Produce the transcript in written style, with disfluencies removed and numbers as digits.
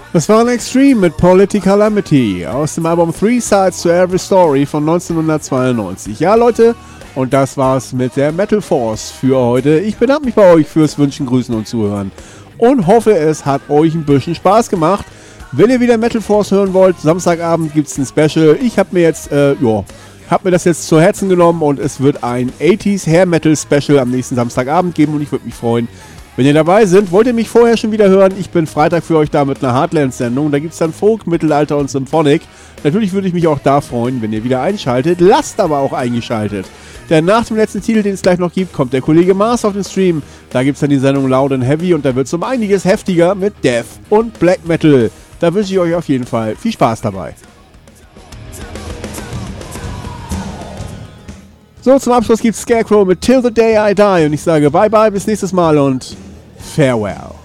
Das war ein Extreme mit Political Calamity aus dem Album Three Sides to Every Story von 1992. Ja, Leute, und das war's mit der Metal Force für heute. Ich bedanke mich bei euch fürs Wünschen, Grüßen und Zuhören und hoffe, es hat euch ein bisschen Spaß gemacht. Wenn ihr wieder Metal Force hören wollt, Samstagabend gibt's ein Special. Ich habe mir das jetzt zu Herzen genommen und es wird ein 80s Hair Metal Special am nächsten Samstagabend geben und ich würde mich freuen, wenn ihr dabei seid. Wollt ihr mich vorher schon wieder hören? Ich bin Freitag für euch da mit einer Heartlands-Sendung. Da gibt es dann Folk, Mittelalter und Symphonic. Natürlich würde ich mich auch da freuen, wenn ihr wieder einschaltet. Lasst aber auch eingeschaltet. Denn nach dem letzten Titel, den es gleich noch gibt, kommt der Kollege Mars auf den Stream. Da gibt es dann die Sendung Loud and Heavy und da wird es um einiges heftiger mit Death und Black Metal. Da wünsche ich euch auf jeden Fall viel Spaß dabei. So, zum Abschluss gibt's Scarecrow mit Till the Day I Die und ich sage bye bye, bis nächstes Mal und farewell.